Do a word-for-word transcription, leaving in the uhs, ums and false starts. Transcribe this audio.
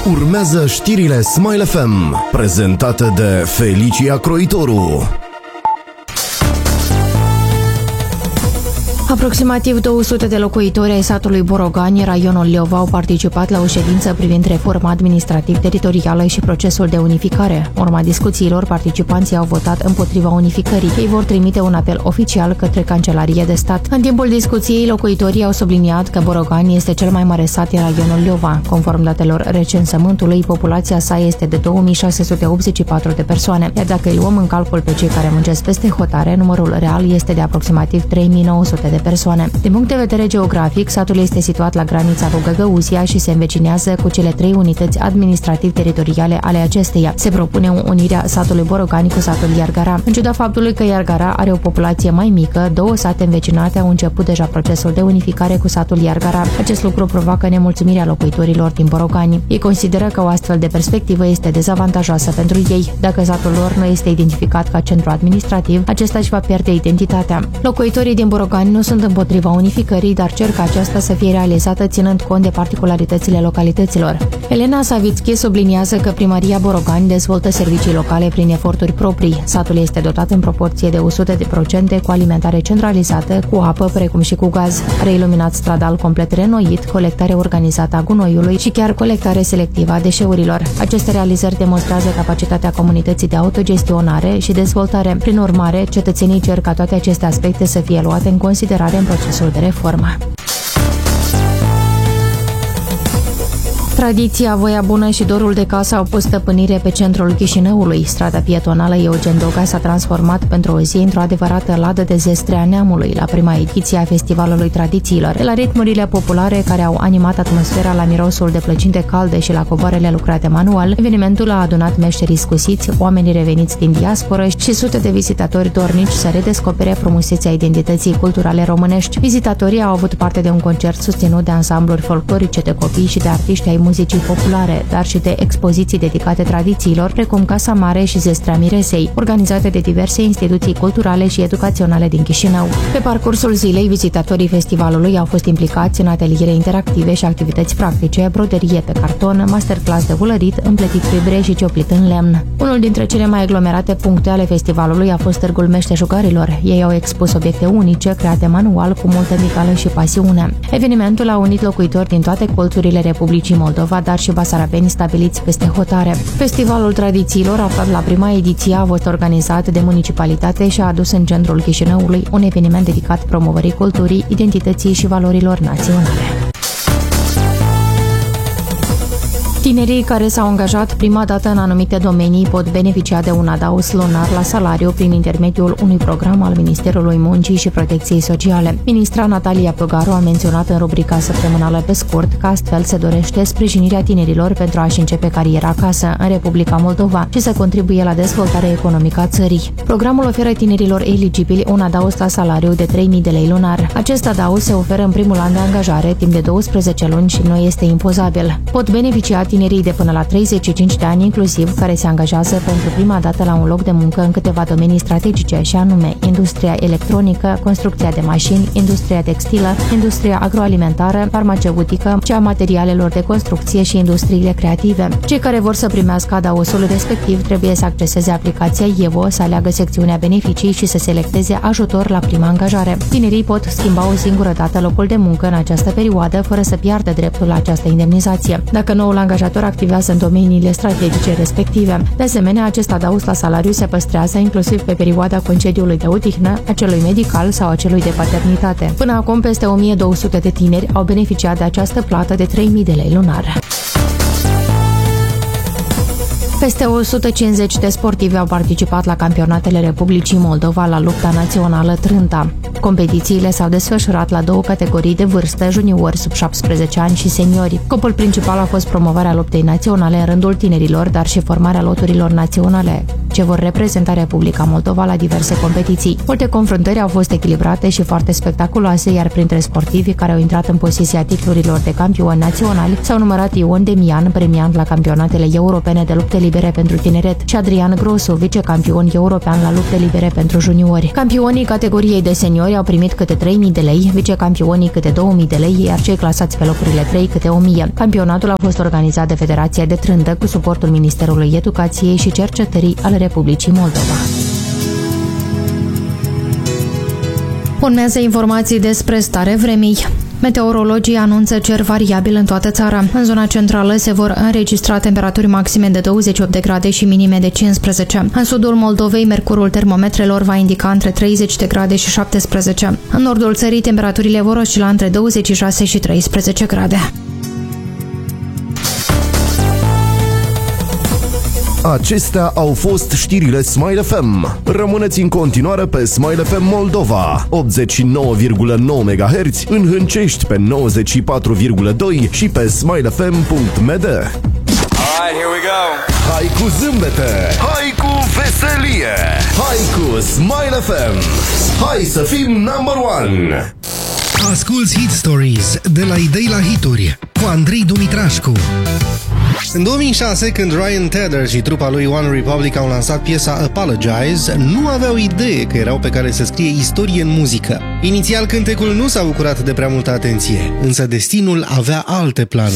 Urmează știrile Smile F M, prezentate de Felicia Croitoru. Aproximativ două sute de locuitori ai satului Borogani, raionul Leova, au participat la o ședință privind reforma administrativ-teritorială și procesul de unificare. Urma discuțiilor, participanții au votat împotriva unificării. Ei vor trimite un apel oficial către Cancelarie de Stat. În timpul discuției, locuitorii au subliniat că Borogani este cel mai mare sat din raionul Leova. Conform datelor recensământului, populația sa este de două mii șase sute optzeci și patru de persoane, iar dacă îi luăm în calcul pe cei care muncesc peste hotare, numărul real este de aproximativ trei mii nouă sute de persoane. Din punct de vedere geografic, satul este situat la granița cu Găgăuzia și se învecinează cu cele trei unități administrativ-teritoriale ale acesteia. Se propune unirea satului Borogani cu satul Iargara. În ciuda faptului că Iargara are o populație mai mică, două sate învecinate au început deja procesul de unificare cu satul Iargara. Acest lucru provoacă nemulțumirea locuitorilor din Borogani. Ei consideră că o astfel de perspectivă este dezavantajoasă pentru ei. Dacă satul lor nu este identificat ca centru administrativ, acesta își va pierde identitatea. Locuitorii din Borogani nu sunt împotriva unificării, dar cer ca aceasta să fie realizată ținând cont de particularitățile localităților. Elena Savitski subliniază că Primăria Borogani dezvoltă servicii locale prin eforturi proprii. Satul este dotat în proporție de o sută la sută cu alimentare centralizată, cu apă, precum și cu gaz. Are iluminat stradal complet renoit, colectare organizată a gunoiului și chiar colectare selectivă a deșeurilor. Aceste realizări demonstrează capacitatea comunității de autogestionare și dezvoltare. Prin urmare, cetățenii cer ca toate aceste aspecte să fie luate în considerare în procesul de reformă. Tradiția, voia bună și dorul de casă au pus stăpânire pe centrul Chișinăului. Strada pietonală Eugen Doga s-a transformat pentru o zi într-o adevărată ladă de zestre a neamului la prima ediție a Festivalului Tradițiilor. De la ritmurile populare care au animat atmosfera, la mirosul de plăcinte calde și la covoarele lucrate manual, evenimentul a adunat meșterii scusiți, oamenii reveniți din diasporă și sute de vizitatori dornici să redescopere frumusețea identității culturale românești. Vizitatorii au avut parte de un concert susținut de ansambluri folclorice de copii și de artiști ai muzicii populare, dar și de expoziții dedicate tradițiilor, precum Casa Mare și Zestrea Miresei, organizate de diverse instituții culturale și educaționale din Chișinău. Pe parcursul zilei, vizitatorii festivalului au fost implicați în ateliere interactive și activități practice, broderie pe carton, masterclass de vulărit, împletit fibre și cioplit în lemn. Unul dintre cele mai aglomerate puncte ale festivalului a fost Târgul Meșteșugarilor. Ei au expus obiecte unice, create manual, cu multă micală și pasiune. Evenimentul a unit locuitori din toate colțurile Republicii Moldova, dar și basarabeni stabiliți peste hotare. Festivalul Tradițiilor, aflat la prima ediție, a fost organizat de municipalitate și a adus în centrul Chișinăului un eveniment dedicat promovării culturii, identității și valorilor naționale. Tinerii care s-au angajat prima dată în anumite domenii pot beneficia de un adaos lunar la salariu prin intermediul unui program al Ministerului Muncii și Protecției Sociale. Ministra Natalia Păgaru a menționat în rubrica săptămânală Pe Scurt că astfel se dorește sprijinirea tinerilor pentru a-și începe cariera acasă, în Republica Moldova, și să contribuie la dezvoltarea economică a țării. Programul oferă tinerilor eligibili un adaos la salariu de trei mii de lei lunar. Acest adaos se oferă în primul an de angajare, timp de douăsprezece luni, și nu este impozabil. Pot beneficia tinerii de până la treizeci și cinci de ani inclusiv, care se angajează pentru prima dată la un loc de muncă în câteva domenii strategice, și anume industria electronică, construcția de mașini, industria textilă, industria agroalimentară, farmaceutică, cea a materialelor de construcție și industriile creative. Cei care vor să primească adaosul respectiv trebuie să acceseze aplicația Evo, să aleagă secțiunea beneficii și să selecteze ajutor la prima angajare. Tinerii pot schimba o singură dată locul de muncă în această perioadă fără să piardă dreptul la această indemnizație, dacă noul angajator activează în domeniile strategice respective. De asemenea, acest adaos la salariu se păstrează inclusiv pe perioada concediului de odihnă, a celui medical sau a celui de paternitate. Până acum, peste o mie două sute de tineri au beneficiat de această plată de trei mii de lei lunar. Peste o sută cincizeci de sportivi au participat la campionatele Republicii Moldova la lupta națională Trânta. Competițiile s-au desfășurat la două categorii de vârstă, juniori sub șaptesprezece ani și seniori. Scopul principal a fost promovarea luptei naționale în rândul tinerilor, dar și formarea loturilor naționale. ce vor reprezenta Republica Moldova la diverse competiții. Multe confruntări au fost echilibrate și foarte spectaculoase, iar printre sportivii care au intrat în posesia titlurilor de campioni naționali s-au numărat Ion Demian, premiant la campionatele europene de lupte libere pentru tineret, și Adrian Grosu, vicecampion european la lupte libere pentru juniori. Campionii categoriei de seniori au primit câte trei mii de lei, vicecampionii câte două mii de lei, iar cei clasați pe locurile trei câte o mie. Campionatul a fost organizat de Federația de Trândă cu suportul Ministerului Educației și Cercetării al Republicii Moldova. Urmează informații despre starea vremii. Meteorologii anunță cer variabil în toată țara. În zona centrală se vor înregistra temperaturi maxime de douăzeci și opt de grade și minime de cincisprezece. În sudul Moldovei, mercurul termometrelor va indica între treizeci de grade și șaptesprezece. În nordul țării, temperaturile vor oscila între douăzeci și șase și treisprezece grade. Acestea au fost știrile Smile F M. Rămâneți în continuare pe Smile F M Moldova, optzeci și nouă virgulă nouă MHz, în Hâncești pe nouăzeci și patru virgulă doi și pe smile f m punct m d. Alright, here we go. Hai cu zâmbete, hai cu veselie, hai cu Smile F M. Hai să fim number one. Asculți Hit Stories de la idei la hituri cu Andrei Dumitrașcu. În două mii șase, când Ryan Tedder și trupa lui One Republic au lansat piesa Apologize, nu aveau idee că erau pe care să scrie istorie în muzică. Inițial, cântecul nu s-a bucurat de prea multă atenție, însă destinul avea alte planuri.